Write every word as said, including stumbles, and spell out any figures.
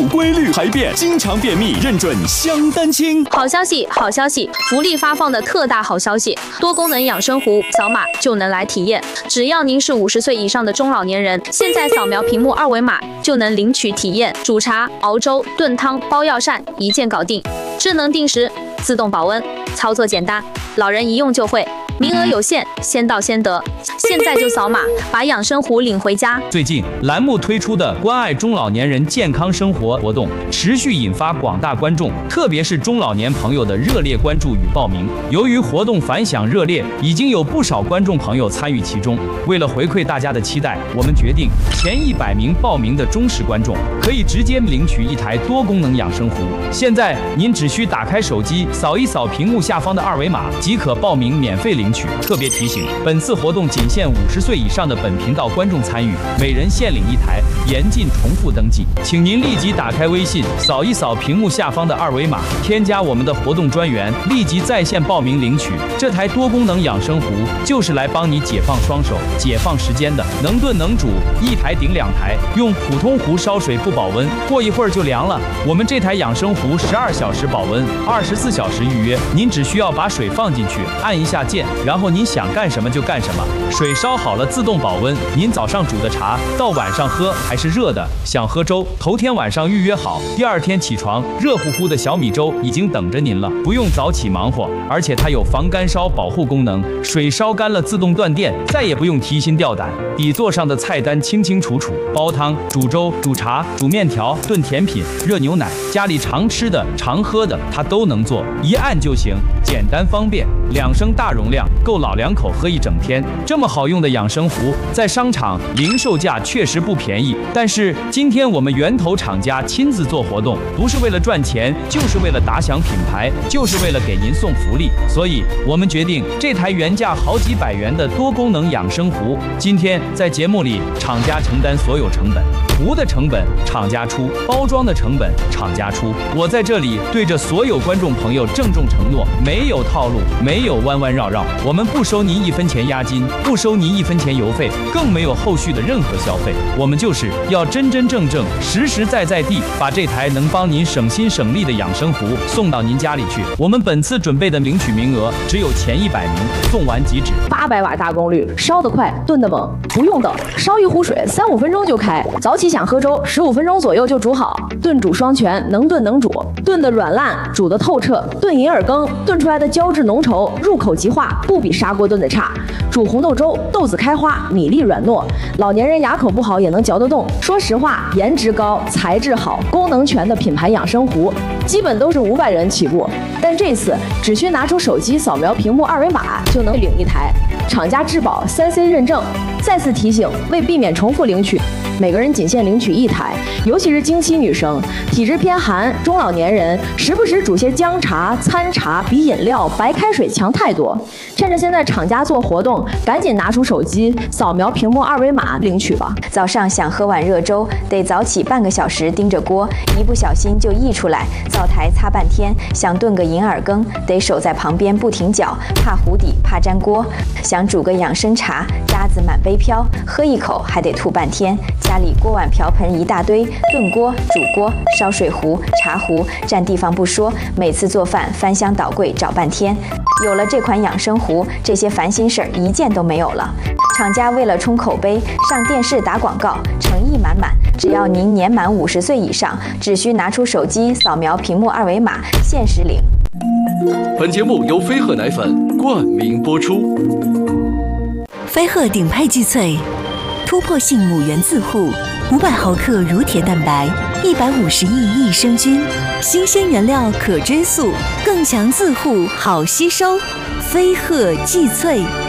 规律排便，经常便秘，认准香丹清。 好消息，好消息！福利发放的特大好消息，多功能养生壶，扫码就能来体验。只要您是五十岁以上的中老年人，现在扫描屏幕二维码就能领取体验。煮茶、熬粥、炖汤、包药膳，一键搞定。智能定时，自动保温，操作简单，老人一用就会。名额有限，先到先得，现在就扫码把养生壶领回家。 最近栏目推出的关爱中老年人健康生活活动，持续引发广大观众，特别是中老年朋友的热烈关注与报名。由于活动反响热烈，已经有不少观众朋友参与其中。为了回馈大家的期待，我们决定前一百名报名的忠实观众可以直接领取一台多功能养生壶。现在您只需打开手机，扫一扫屏幕下方的二维码，即可报名免费领。特别提醒，本次活动仅限五十岁以上的本频道观众参与，每人限领一台，严禁重复登记。请您立即打开微信，扫一扫屏幕下方的二维码，添加我们的活动专员，立即在线报名领取。这台多功能养生壶就是来帮你解放双手、解放时间的，能炖能煮，一台顶两台。用普通壶烧水不保温，过一会儿就凉了。我们这台养生壶十二小时保温，二十四小时预约。您只需要把水放进去，按一下键。然后您想干什么就干什么，水烧好了自动保温。您早上煮的茶到晚上喝还是热的，想喝粥，头天晚上预约好，第二天起床，热乎乎的小米粥已经等着您了，不用早起忙活。而且它有防干烧保护功能，水烧干了自动断电，再也不用提心吊胆。底座上的菜单清清楚楚，煲汤、煮粥、煮茶、煮面条、炖甜品、热牛奶，家里常吃的、常喝的，它都能做，一按就行，简单方便。两升大容量，够老两口喝一整天。这么好用的养生壶，在商场零售价确实不便宜，但是今天我们源头厂家亲自做活动，不是为了赚钱，就是为了打响品牌，就是为了给您送福利。所以我们决定，这台原价好几百元的多功能养生壶，今天在节目里厂家承担所有成本，壶的成本厂家出，包装的成本厂家出。我在这里对着所有观众朋友郑重承诺，没有套路，没有弯弯绕绕，我们不收您一分钱押金，不收您一分钱邮费，更没有后续的任何消费。我们就是要真真正正、实实在在地把这台能帮您省心省力的养生壶送到您家里去。我们本次准备的领取名额只有前一百名，送完即止。 八百瓦大功率，烧得快，炖得猛，不用等，烧一壶水三五分钟就开。早起想喝粥，十五分钟左右就煮好。炖煮双全，能炖能煮，炖得软烂，煮得透彻。炖银耳羹，炖出来的胶质浓稠，入口即化，不比砂锅炖的差。煮红豆粥，豆子开花，米粒软糯，老年人牙口不好也能嚼得动。说实话，颜值高，材质好，功能全的品牌养生壶，基本都是五百元起步。但这次只需拿出手机扫描屏幕二维码就能领一台，厂家质保三 C 认证。再次提醒，为避免重复领取，每个人仅限领取一台，尤其是经期女生、体质偏寒、中老年人，时不时煮些姜茶、参茶比饮料、白开水强太多。趁着现在厂家做活动，赶紧拿出手机扫描屏幕二维码领取吧。 早上想喝碗热粥，得早起半个小时盯着锅，一不小心就溢出来，灶台擦半天。想炖个银耳羹，得守在旁边不停搅，怕糊底，怕粘锅。想煮个养生茶，渣子满杯飘，喝一口还得吐半天。家里锅碗瓢盆一大堆，炖锅、煮锅、烧水壶、茶壶，占地方不说，每次做饭翻箱倒柜找半天。有了这款养生壶，这些烦心事儿一件都没有了。厂家为了冲口碑，上电视打广告，诚意满满。只要您年满五十岁以上，只需拿出手机扫描屏幕二维码，限时领。 本节目由飞鹤奶粉冠名播出。 飞鹤顶配聚萃，突破性母原自护，五百毫克乳铁蛋白，一百五十亿益生菌，新鲜原料可追溯，更强自护，好吸收。飞鹤聚萃。